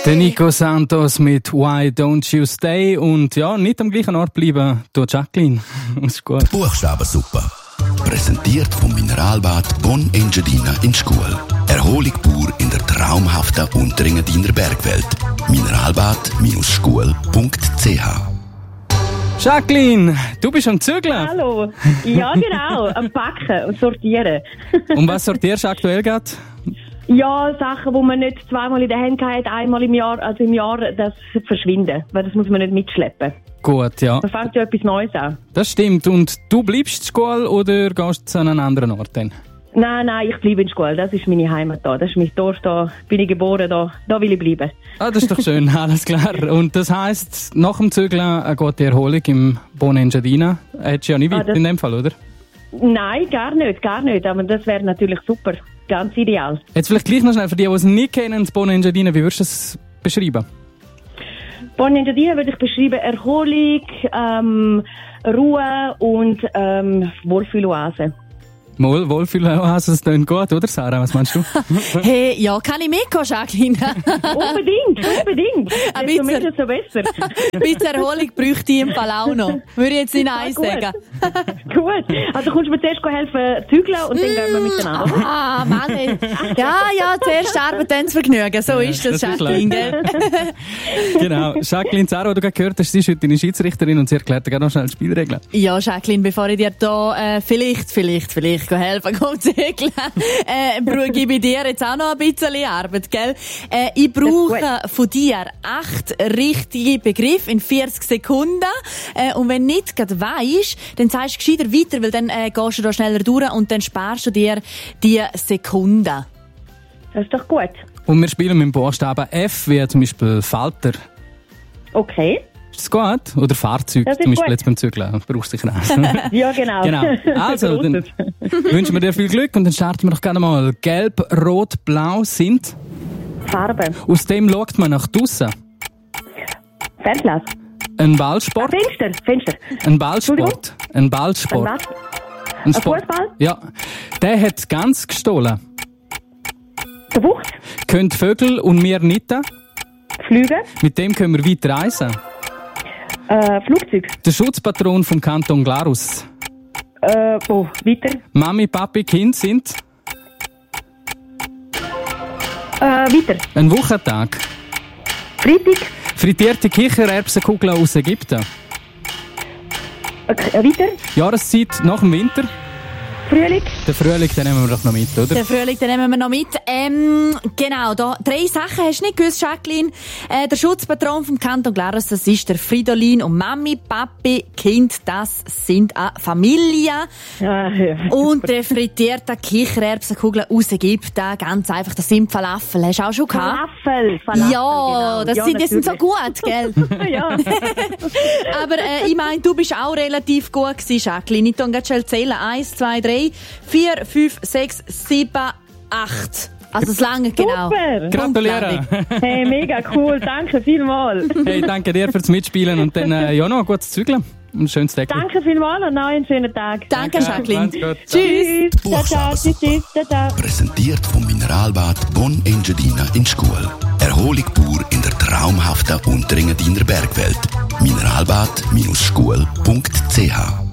Der Nico Santos mit Why Don't You Stay und ja, nicht am gleichen Ort bleiben, du Jacqueline. Ist gut. Buchstabensuppe. Präsentiert vom Mineralbad Bonn Engadina in Scuol. Erholung pur in der traumhaften Unterengadiner Bergwelt. Mineralbad-scuol.ch. Jacqueline, du bist am Zügeln. Hallo. Ja, genau. Am Packen und Sortieren. Und was sortierst du aktuell gerade? Ja, Sachen, die man nicht zweimal in der Hand hat, einmal im Jahr, also im Jahr, das verschwinden. Weil das muss man nicht mitschleppen. Gut, ja. Da fängt ja etwas Neues an. Das stimmt. Und du bleibst in Scuol oder gehst du an einen anderen Ort denn? Nein, ich bleibe in Scuol. Das ist meine Heimat da. Das ist mein Dorf da. Bin ich geboren da. Da will ich bleiben. Ah, das ist doch schön. Alles klar. Und das heisst, nach dem Zügeln geht die Erholung im Bonn Engadina. Hättest du ja nicht weit in dem Fall, oder? Nein, gar nicht. Aber das wäre natürlich super. Ganz ideal. Jetzt vielleicht gleich noch schnell für die es nicht kennen, das Bonn Engadina, wie würdest du es beschreiben? Bonn Engadina würde ich beschreiben Erholung, Ruhe und Wohlfühloase. Mal, Wohlfühloase, das klingt gut, oder Sarah? Was meinst du? Hey, ja, kann ich mitkommen, Jacqueline? Unbedingt. Desto mehr, desto besser. Ein bisschen Erholung bräuchte ich im Fall auch noch. Würde ich jetzt nicht Nein sagen. Gut. Also kommst du mir zuerst helfen zügeln und dann gehen wir miteinander. Ah, Mann. Ja, zuerst Arbeit, dann das Vergnügen. So ist das, Jacqueline, gell? Genau. Jacqueline, Sarah, die du gerade gehört hast, sie ist heute deine Schiedsrichterin und sie erklärt dir noch schnell die Spielregeln. Ja, Jacqueline, bevor ich dir da vielleicht helfen kann, segeln, gebe ich dir jetzt auch noch ein bisschen Arbeit, gell? Ich brauche von dir 8 richtige Begriffe in 40 Sekunden. Und wenn du nicht gerade weisst, dann sagst du gescheiter weiter, weil dann gehst du da schneller durch und dann sparst du dir die Sekunden. Das ist doch gut. Und wir spielen mit dem Buchstaben F, wie zum Beispiel Falter. Okay. Ist das gut? Oder Fahrzeug, zum Beispiel jetzt beim Zügeln. Brauchst du sicher auch. Ja, genau. Also, dann wünschen wir dir viel Glück und dann starten wir doch gerne mal. Gelb, Rot, Blau sind Farben. Aus dem schaut man nach draussen. Fernglas. Ein Ballsport. Fenster. Ein Ballsport. Ein Ballsport. Ein Fußball? Ja. Der hat ganz gestohlen. Der Wucht. Können Vögel und wir nicht. Flüge. Mit dem können wir weit reisen. Flugzeug. Der Schutzpatron vom Kanton Glarus. Weiter. Mami, Papi, Kind sind? Weiter. Ein Wochentag. Freitag. Frittierte Kichererbsenkugeln aus Ägypten. Weiter. Jahreszeit nach dem Winter. Frühling. Den Frühling, den nehmen wir doch noch mit, oder? Den Frühling, den nehmen wir noch mit. Genau, da 3 Sachen hast du nicht gewusst, Jacqueline. Der Schutzpatron vom Kanton Glarus, das ist der Fridolin. Und Mami, Papi, Kind, das sind eine Familie. Ja. Und der frittierte Kichererbsenkugeln aus Ägypten, ganz einfach, das sind Falafel. Hast du auch schon gehabt? Falafel, ja, genau. Die sind so gut, gell? Ja. Aber ich meine, du bist auch relativ gut gewesen, Jacqueline. Ich kann ganz schnell zählen. 1, 2, 3, 4, 5, 6, 7, 8. Also das lange, genau. Super! Gratuliere! Hey, mega cool. Danke vielmals. Hey, danke dir fürs Mitspielen und dann ja noch ein gutes Zügeln. Ein schönes Tag. Danke vielmals und noch einen schönen Tag. Danke, Jacqueline. Tschüss. Buchstabensuppe. Präsentiert vom Mineralbad Bonn Engadina in Scuol. Erholung pur in der traumhaften Unterengadiner Bergwelt. Mineralbad-scuol.ch